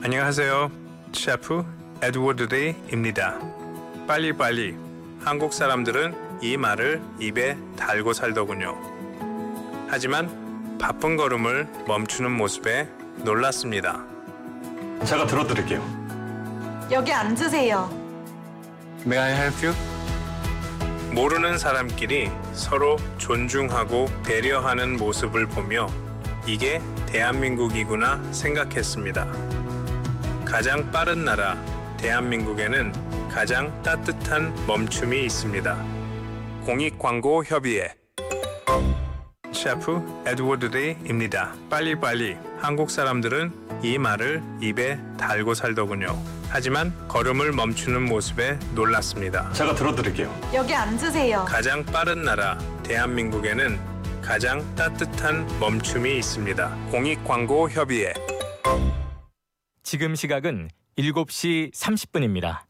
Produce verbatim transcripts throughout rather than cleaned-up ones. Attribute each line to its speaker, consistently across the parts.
Speaker 1: 안녕하세요. 셰프 에드워드 데이입니다. 빨리빨리. 한국 사람들은 이 말을 입에 달고 살더군요. 하지만 바쁜 걸음을 멈추는 모습에 놀랐습니다.
Speaker 2: 제가 들어드릴게요.
Speaker 3: 여기 앉으세요.
Speaker 1: May I help you? 모르는 사람끼리 서로 존중하고 배려하는 모습을 보며 이게 대한민국이구나 생각했습니다. 가장 빠른 나라 대한민국에는 가장 따뜻한 멈춤이 있습니다. 공익광고협의회 셰프 에드워드 데이입니다. 빨리빨리. 한국 사람들은 이 말을 입에 달고 살더군요. 하지만 걸음을 멈추는 모습에 놀랐습니다.
Speaker 2: 제가 들어드릴게요.
Speaker 3: 여기 앉으세요.
Speaker 1: 가장 빠른 나라 대한민국에는 가장 따뜻한 멈춤이 있습니다. 공익광고협의회
Speaker 4: 지금 시각은 일곱 시 삼십 분입니다.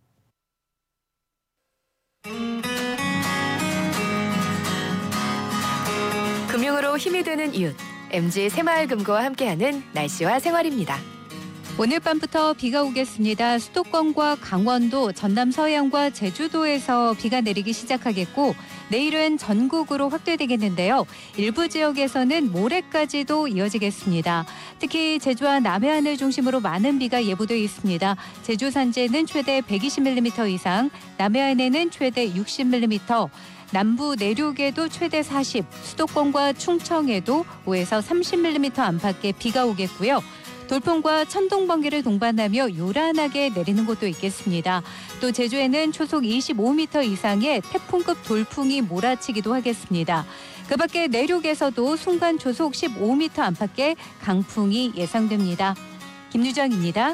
Speaker 5: 금융으로 힘이 되는 이웃, 엠지 새마을금고와 함께하는 날씨와 생활입니다.
Speaker 6: 오늘 밤부터 비가 오겠습니다. 수도권과 강원도, 전남 서해안과 제주도에서 비가 내리기 시작하겠고 내일은 전국으로 확대되겠는데요. 일부 지역에서는 모레까지도 이어지겠습니다. 특히 제주와 남해안을 중심으로 많은 비가 예보되어 있습니다. 제주 산지에는 최대 백이십 밀리미터 이상, 남해안에는 최대 육십 밀리미터, 남부 내륙에도 최대 사십, 수도권과 충청에도 오에서 삼십 밀리미터 안팎의 비가 오겠고요. 돌풍과 천둥, 번개를 동반하며 요란하게 내리는 곳도 있겠습니다. 또 제주에는 초속 이십오 미터 이상의 태풍급 돌풍이 몰아치기도 하겠습니다. 그 밖에 내륙에서도 순간 초속 십오 미터 안팎의 강풍이 예상됩니다. 김유정입니다.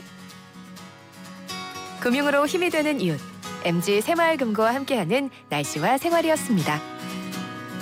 Speaker 5: 금융으로 힘이 되는 이웃, 엠지 새마을금고와 함께하는 날씨와 생활이었습니다.